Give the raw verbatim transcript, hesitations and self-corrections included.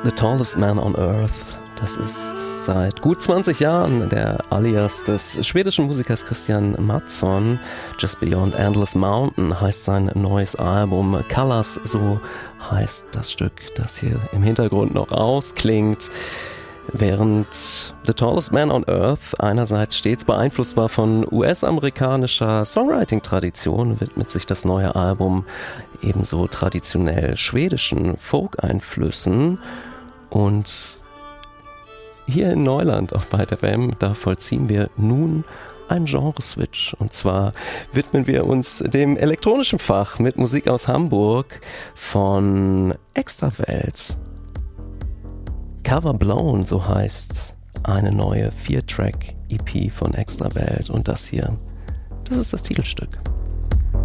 The Tallest Man on Earth. Das ist seit gut zwanzig Jahren der Alias des schwedischen Musikers Christian Mattsson. Just Beyond Endless Mountain heißt sein neues Album. Colors, so heißt das Stück, das hier im Hintergrund noch ausklingt. Während The Tallest Man on Earth einerseits stets beeinflusst war von U S-amerikanischer Songwriting-Tradition, widmet sich das neue Album ebenso traditionell schwedischen Folk-Einflüssen. Und hier in Neuland auf Byte F M, da vollziehen wir nun einen Genre-Switch. Und zwar widmen wir uns dem elektronischen Fach mit Musik aus Hamburg von Extrawelt. Cover Blown, so heißt eine neue vier Track E P von Extrawelt. Und das hier, das ist das Titelstück.